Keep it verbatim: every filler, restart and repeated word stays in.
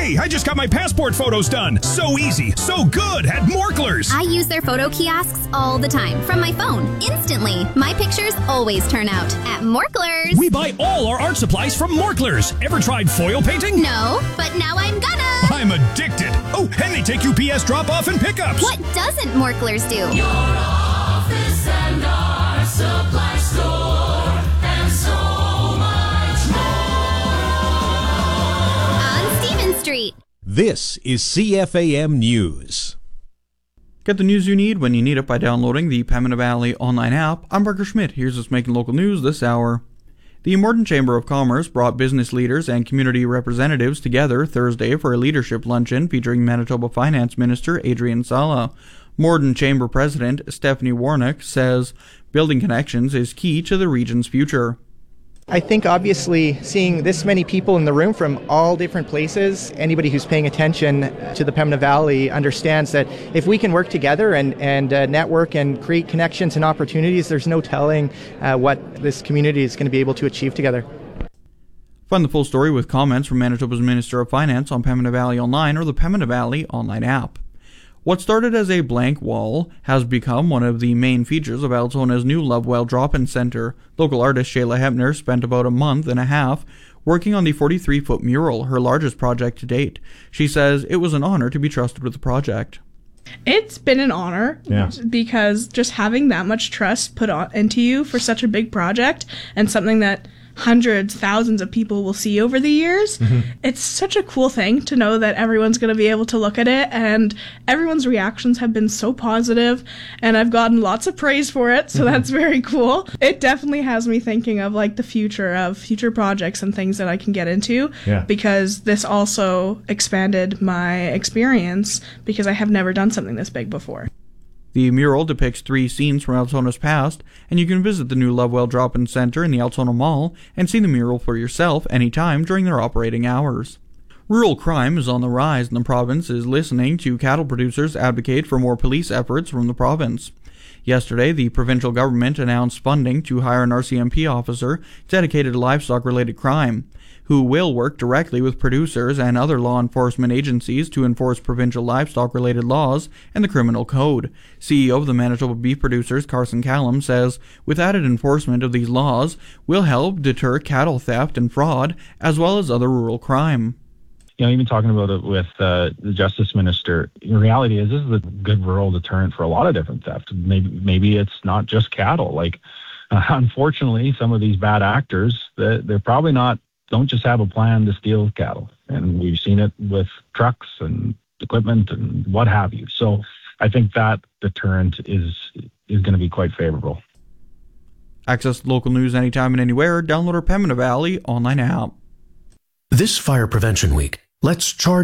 Hey, I just got my passport photos done. So easy, so good at Morklers. I use their photo kiosks all the time from my phone. Instantly. My pictures always turn out at Morklers. We buy all our art supplies from Morklers. Ever tried foil painting? No, but now I'm gonna. I'm addicted. Oh, and they take U P S drop-off and pickups. What doesn't Morklers do? Your office and our supply store and so much more. On Stephen Street. This is C F A M News. Get the news you need when you need it by downloading the Pembina Valley online app. I'm Parker Schmidt. Here's what's making local news this hour. The Morden Chamber of Commerce brought business leaders and community representatives together Thursday for a leadership luncheon featuring Manitoba Finance Minister Adrian Sala. Morden Chamber President Stephanie Warnock says building connections is key to the region's future. I think obviously seeing this many people in the room from all different places, anybody who's paying attention to the Pembina Valley understands that if we can work together and, and uh, network and create connections and opportunities, there's no telling uh, what this community is going to be able to achieve together. Find the full story with comments from Manitoba's Minister of Finance on Pembina Valley Online or the Pembina Valley online app. What started as a blank wall has become one of the main features of Altona's new Lovewell Drop-In Centre. Local artist Shayla Hepner spent about a month and a half working on the forty-three foot mural, her largest project to date. She says it was an honor to be trusted with the project. It's been an honor yeah. because just having that much trust put on, into you for such a big project and something that hundreds, thousands of people will see over the years. Mm-hmm. It's such a cool thing to know that everyone's going to be able to look at it, and everyone's reactions have been so positive, and I've gotten lots of praise for it, so mm-hmm. that's very cool. It definitely has me thinking of like the future of future projects and things that I can get into, yeah. because this also expanded my experience because I have never done something this big before. The mural depicts three scenes from Altona's past, and you can visit the new Lovewell Drop-In Centre in the Altona Mall and see the mural for yourself anytime during their operating hours. Rural crime is on the rise, and the province is listening to cattle producers advocate for more police efforts from the province. Yesterday, the provincial government announced funding to hire an R C M P officer dedicated to livestock-related crime, who will work directly with producers and other law enforcement agencies to enforce provincial livestock-related laws and the criminal code. C E O of the Manitoba Beef Producers, Carson Callum, says with added enforcement of these laws will help deter cattle theft and fraud, as well as other rural crime. You know, even talking about it with uh, the Justice Minister, the reality is this is a good rural deterrent for a lot of different theft. Maybe, maybe it's not just cattle. Like, uh, unfortunately, some of these bad actors, they're, they're probably not don't just have a plan to steal cattle. And we've seen it with trucks and equipment and what have you. So I think that deterrent is is going to be quite favorable. Access local news anytime and anywhere. Download our Pembina Valley online app. This Fire Prevention Week, let's charge